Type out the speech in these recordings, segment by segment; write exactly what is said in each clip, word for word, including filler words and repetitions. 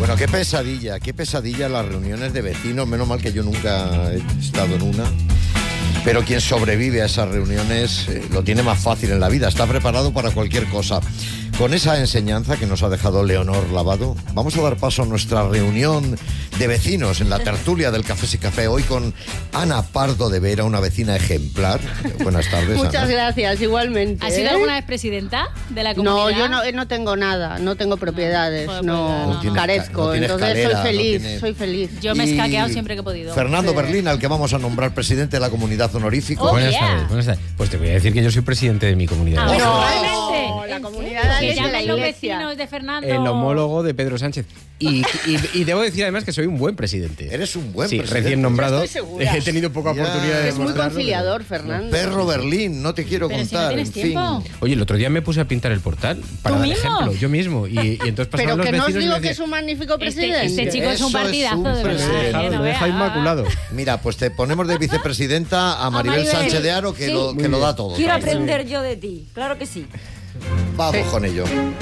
Bueno, qué pesadilla, qué pesadilla las reuniones de vecinos. Menos mal que yo nunca he estado en una. Pero quien sobrevive a esas reuniones eh, lo tiene más fácil en la vida, está preparado para cualquier cosa. Con esa enseñanza que nos ha dejado Leonor Lavado, vamos a dar paso a nuestra reunión de vecinos en la tertulia del Café Sí Café, hoy con Ana Pardo de Vera, una vecina ejemplar. Buenas tardes, Muchas Ana. gracias, igualmente. ¿Has sido ¿eh? alguna vez presidenta de la comunidad? No, yo no, no tengo nada, no tengo propiedades, no, no, no tienes carezco, no tienes entonces escalera, soy feliz, no tienes- soy feliz. Yo me he Y escaqueado siempre que he podido. Fernando Sí. Berlín, al que vamos a nombrar presidente de la comunidad honorífico. Oh, buenas yeah. tardes, buenas tardes. Pues te voy a decir que yo soy presidente de mi comunidad. Ah, No, realmente. la ¿En comunidad serio? de Que la llamen los iglesia. vecinos de Fernando. El homólogo de Pedro Sánchez. Y, y, y debo decir además que soy un buen presidente. Eres un buen sí, presidente. recién nombrado. Yo estoy segura. He tenido poca Ya. oportunidad de Es muy demostrarlo, conciliador, pero- Fernando. Perro Berlín, no te quiero Pero si no contar, tienes en tiempo. fin. Oye, el otro día me puse a pintar el portal para ¿Tú dar mismo? ejemplo, yo mismo. Y, y entonces pasaban Pero los que no os vecinos y digo me que es decían, un magnífico Este, presidente. este chico es un Eso es partidazo, un de "Me verdad. he presidente. ¿eh? dejado- No me he dejado veas. inmaculado. Mira, pues te ponemos de vicepresidenta a Maribel, Maribel. Sánchez de Haro, que, Sí. lo, que lo da todo. Quiero también. aprender yo de ti, claro que sí. Vamos con ello.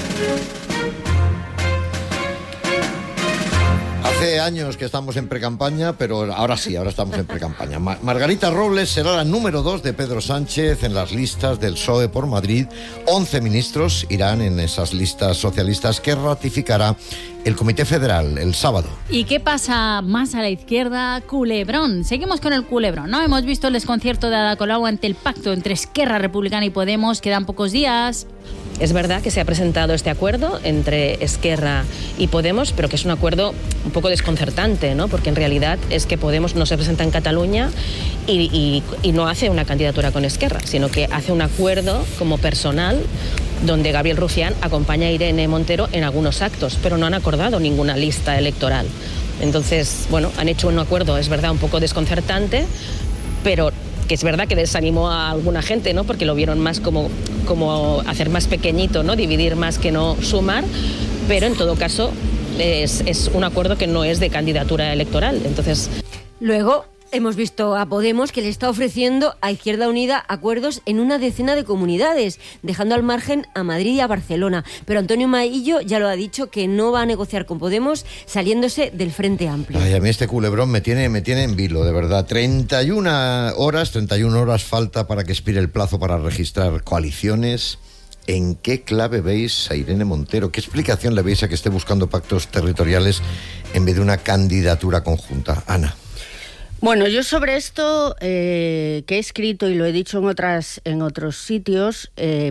Hace años que estamos en precampaña, pero ahora sí, ahora estamos en precampaña. Ma- Margarita Robles será la número dos de Pedro Sánchez en las listas del P S O E por Madrid. Once ministros irán en esas listas socialistas que ratificará el Comité Federal el sábado. ¿Y qué pasa más a la izquierda? Culebrón. Seguimos con el culebrón, ¿no? Hemos visto el desconcierto de Ada Colau ante el pacto entre Esquerra Republicana y Podemos. Quedan pocos días. Es verdad que se ha presentado este acuerdo entre Esquerra y Podemos, pero que es un acuerdo un poco desconcertante, ¿no? Porque en realidad es que Podemos no se presenta en Cataluña y, y- y no hace una candidatura con Esquerra, sino que hace un acuerdo como personal donde Gabriel Rufián acompaña a Irene Montero en algunos actos, pero no han acordado ninguna lista electoral. Entonces, bueno, han hecho un acuerdo, es verdad, un poco desconcertante, pero que es verdad que desanimó a alguna gente, ¿no? Porque lo vieron más como, como hacer más pequeñito, ¿no? Dividir más que no sumar, pero en todo caso es, es un acuerdo que no es de candidatura electoral. Entonces, Luego hemos visto a Podemos que le está ofreciendo a Izquierda Unida acuerdos en una decena de comunidades, dejando al margen a Madrid y a Barcelona. Pero Antonio Maillo ya lo ha dicho, que no va a negociar con Podemos saliéndose del Frente Amplio. Ay, a mí este culebrón me tiene, me tiene en vilo, de verdad. treinta y una horas, treinta y una horas falta para que expire el plazo para registrar coaliciones. ¿En qué clave veis a Irene Montero? ¿Qué explicación le veis a que esté buscando pactos territoriales en vez de una candidatura conjunta? Ana. Bueno, yo sobre esto eh, que he escrito y lo he dicho en otras en otros sitios, eh,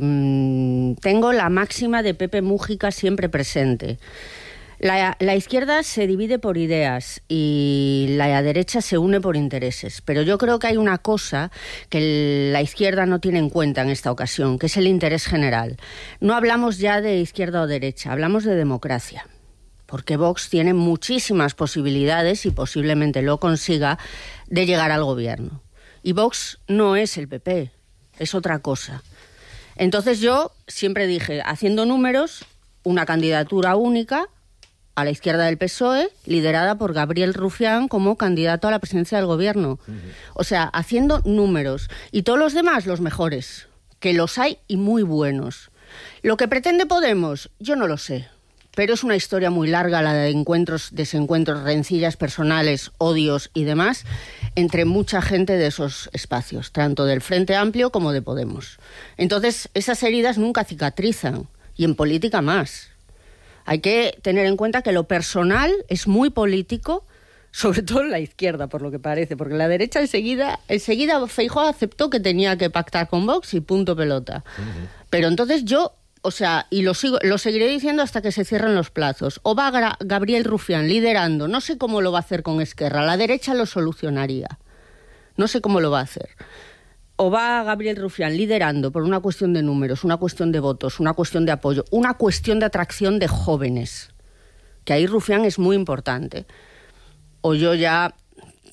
tengo la máxima de Pepe Mújica siempre presente. La, la izquierda se divide por ideas y la derecha se une por intereses, pero yo creo que hay una cosa que el- la izquierda no tiene en cuenta en esta ocasión, que es el interés general. No hablamos ya de izquierda o derecha, hablamos de democracia. Porque Vox tiene muchísimas posibilidades, y posiblemente lo consiga, de llegar al gobierno. Y Vox no es el P P, es otra cosa. Entonces yo siempre dije, haciendo números, una candidatura única a la izquierda del P S O E, liderada por Gabriel Rufián como candidato a la presidencia del gobierno. Uh-huh. O sea, haciendo números. Y todos los demás, los mejores, que los hay y muy buenos. Lo que pretende Podemos, yo no lo sé. Pero es una historia muy larga la de encuentros, desencuentros, rencillas personales, odios y demás entre mucha gente de esos espacios, tanto del Frente Amplio como de Podemos. Entonces, esas heridas nunca cicatrizan, y en política más. Hay que tener en cuenta que lo personal es muy político, sobre todo en la izquierda, por lo que parece, porque la derecha enseguida, enseguida Feijóo aceptó que tenía que pactar con Vox y punto pelota. Uh-huh. Pero entonces yo... O sea, y lo, sigo, lo seguiré diciendo hasta que se cierren los plazos. O va Gra- Gabriel Rufián liderando, no sé cómo lo va a hacer con Esquerra, la derecha lo solucionaría. No sé cómo lo va a hacer. O va Gabriel Rufián liderando por una cuestión de números, una cuestión de votos, una cuestión de apoyo, una cuestión de atracción de jóvenes, que ahí Rufián es muy importante. O yo ya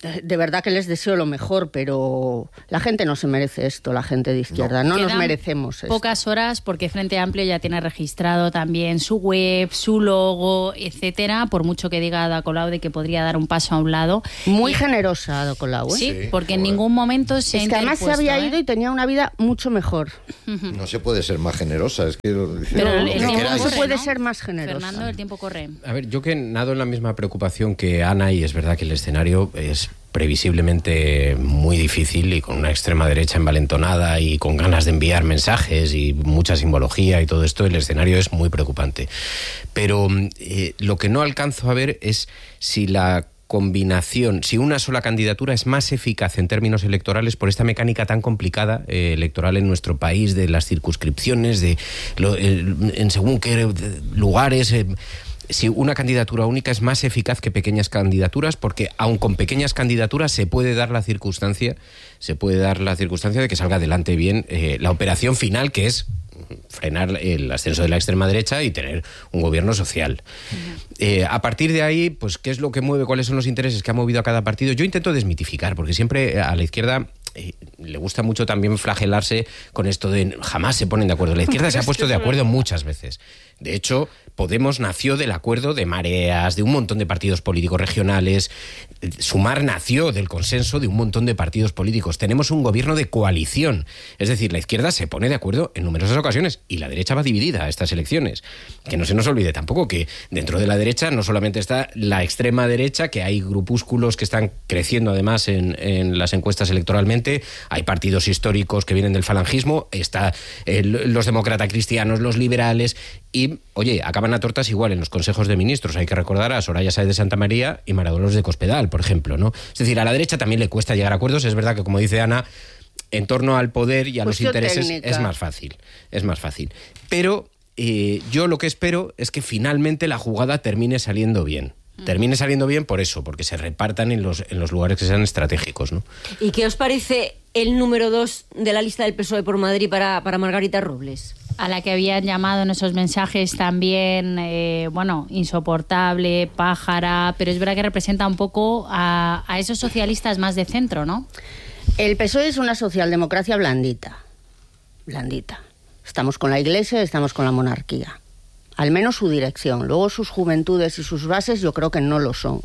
de verdad que les deseo lo mejor, pero la gente no se merece esto, la gente de izquierda. No, no nos merecemos esto. Pocas horas porque Frente Amplio ya tiene registrado también su web, su logo, etcétera, por mucho que diga Ada Colau de que podría dar un paso a un lado. Muy y... generosa Ada Colau, ¿eh? Sí, Sí, porque en bueno. ningún momento se Es ha que además se había interpuesto, ido ¿eh? y tenía una vida mucho mejor. No se puede ser más generosa, es que lo, Pero lo el que tiempo queráis. no se corre, puede ¿no? ser más generosa. Fernando, el tiempo corre. A ver, yo que nado en la misma preocupación que Ana, y es verdad que el escenario es previsiblemente muy difícil y con una extrema derecha envalentonada y con ganas de enviar mensajes y mucha simbología y todo esto, el escenario es muy preocupante. Pero eh, lo que no alcanzo a ver es si la combinación, si una sola candidatura es más eficaz en términos electorales por esta mecánica tan complicada eh, electoral en nuestro país, de las circunscripciones, de lo, eh, en según qué lugares... Eh, si una candidatura única es más eficaz que pequeñas candidaturas, porque aun con pequeñas candidaturas se puede dar la circunstancia, se puede dar la circunstancia de que salga adelante bien eh, la operación final, que es frenar el ascenso de la extrema derecha y tener un gobierno social. Uh-huh. Eh, a partir de ahí, pues, ¿qué es lo que mueve? ¿Cuáles son los intereses que ha movido a cada partido? Yo intento desmitificar, porque siempre a la izquierda eh, le gusta mucho también flagelarse con esto de jamás se ponen de acuerdo. La izquierda se ha puesto de acuerdo muchas veces. De hecho, Podemos nació del acuerdo de mareas, de un montón de partidos políticos regionales. Sumar nació del consenso de un montón de partidos políticos. Tenemos un gobierno de coalición. Es decir, la izquierda se pone de acuerdo en numerosas ocasiones y la derecha va dividida a estas elecciones. Que no se nos olvide tampoco que dentro de la derecha no solamente está la extrema derecha, que hay grupúsculos que están creciendo además en, en las encuestas electoralmente, hay partidos históricos que vienen del falangismo, está el, los demócratas cristianos, los liberales y, oye, acaban a tortas igual en los consejos de ministros. Hay que recordar a Soraya Sáez de Santamaría y María Dolores de Cospedal, por ejemplo, ¿no? Es decir, a la derecha también le cuesta llegar a acuerdos. Es verdad que, como dice Ana, en torno al poder y a Cuestión los intereses técnica. es más fácil, es más fácil. Pero eh, yo lo que espero es que finalmente la jugada termine saliendo bien. Termine saliendo bien por eso, porque se repartan en los, en los lugares que sean estratégicos, ¿no? ¿Y qué os parece el número dos de la lista del P S O E por Madrid para, para Margarita Robles? A la que habían llamado en esos mensajes también, eh, bueno, insoportable, pájara, pero es verdad que representa un poco a, a esos socialistas más de centro, ¿no? El P S O E es una socialdemocracia blandita, blandita. Estamos con la Iglesia, estamos con la monarquía. Al menos su dirección. Luego sus juventudes y sus bases yo creo que no lo son.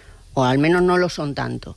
O al menos no lo son tanto.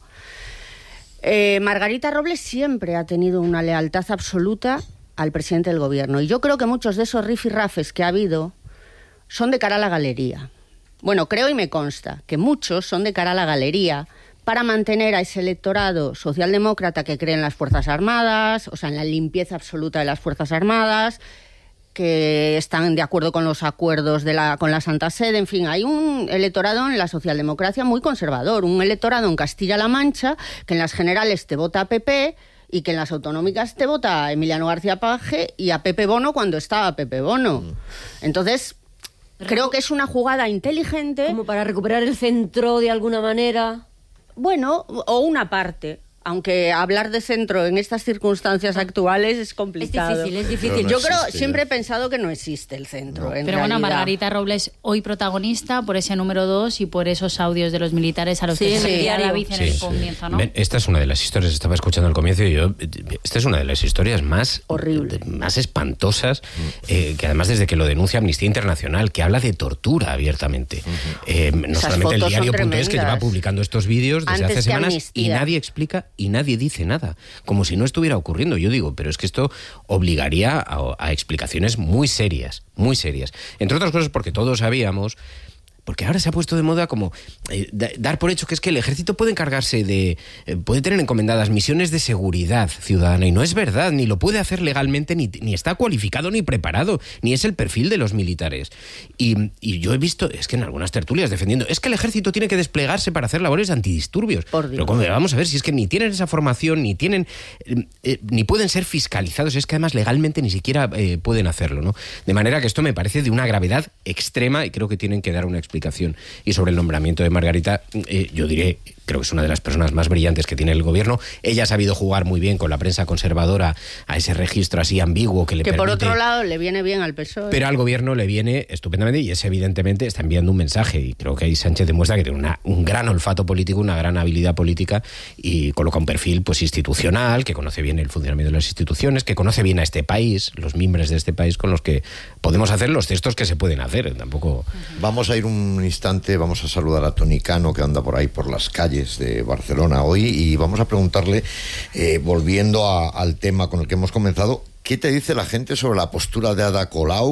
Eh, Margarita Robles siempre ha tenido una lealtad absoluta al presidente del gobierno. Y yo creo que muchos de esos rifirrafes que ha habido son de cara a la galería. Bueno, creo y me consta que muchos son de cara a la galería para mantener a ese electorado socialdemócrata que cree en las Fuerzas Armadas, o sea, en la limpieza absoluta de las Fuerzas Armadas, que están de acuerdo con los acuerdos de la, con la Santa Sede. En fin, hay un electorado en la socialdemocracia muy conservador, un electorado en Castilla-La Mancha que en las generales te vota a P P y que en las autonómicas te vota a Emiliano García Paje y a Pepe Bono cuando estaba Pepe Bono. Entonces, creo que es una jugada inteligente. Como para recuperar el centro de alguna manera. Bueno, o una parte. Aunque hablar de centro en estas circunstancias actuales es complicado. Es difícil, es difícil. No Yo existe, creo, ya. siempre he pensado que no existe el centro. No. En Pero bueno, realidad. Margarita Robles hoy protagonista por ese número dos y por esos audios de los militares a los Sí, que en se el refería diario. David en Sí, el sí. comienzo, ¿no? Ven, esta es una de las historias, estaba escuchando al comienzo y yo, esta es una de las historias más Horrible. más espantosas, eh, que además desde que lo denuncia Amnistía Internacional, que habla de tortura abiertamente. Eh, no Esas solamente el fotos son diario punto es, que lleva tremendas. publicando estos vídeos desde Antes hace que semanas y Amnistía. nadie explica y nadie dice nada, como si no estuviera ocurriendo. Yo digo, pero es que esto obligaría a, a explicaciones muy serias, muy serias. Entre otras cosas porque todos sabíamos. Porque ahora se ha puesto de moda como eh, da, dar por hecho que es que el ejército puede encargarse de... Eh, puede tener encomendadas misiones de seguridad ciudadana. Y no es verdad, ni lo puede hacer legalmente, ni, ni está cualificado, ni preparado, ni es el perfil de los militares. Y, y yo he visto, es que en algunas tertulias defendiendo, es que el ejército tiene que desplegarse para hacer labores antidisturbios. Por Dios. Pero como, vamos a ver, si es que ni tienen esa formación, ni tienen... Eh, eh, ni pueden ser fiscalizados, es que además legalmente ni siquiera eh, pueden hacerlo, ¿no? De manera que esto me parece de una gravedad extrema y creo que tienen que dar una explicación explicación. Y sobre el nombramiento de Margarita, eh, yo diré, creo que es una de las personas más brillantes que tiene el gobierno. Ella ha sabido jugar muy bien con la prensa conservadora a ese registro así ambiguo que le que permite... por otro lado le viene bien al P S O E. Pero al gobierno le viene estupendamente y es evidentemente, está enviando un mensaje y creo que ahí Sánchez demuestra que tiene una, un gran olfato político, una gran habilidad política y coloca un perfil pues institucional, que conoce bien el funcionamiento de las instituciones, que conoce bien a este país, los mimbres de este país con los que podemos hacer los textos que se pueden hacer. Tampoco... Vamos a ir un instante, vamos a saludar a Toni Cano, que anda por ahí por las calles de Barcelona hoy, y vamos a preguntarle, eh, volviendo a, al tema con el que hemos comenzado, ¿qué te dice la gente sobre la postura de Ada Colau?